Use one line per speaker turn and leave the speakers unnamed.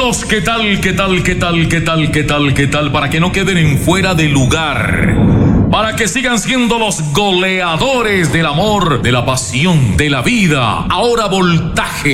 Amigos, ¿qué tal? ¿Qué tal? ¿Qué tal? ¿Qué tal? ¿Qué tal? ¿Qué tal? Para que no queden en fuera de lugar. Para que sigan siendo los goleadores del amor, de la pasión, de la vida. Ahora Voltaje.